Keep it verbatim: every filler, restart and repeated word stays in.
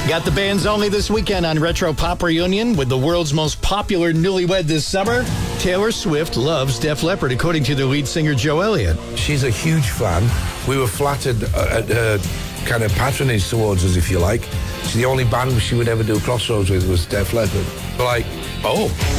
Got the bands only this weekend on Retro Pop Reunion with the world's most popular newlywed this summer. Taylor Swift loves Def Leppard, according to their lead singer, Joe Elliott. She's a huge fan. We were flattered at her kind of patronage towards us, if you like. She's the only band she would ever do Crossroads with was Def Leppard. We're like, oh.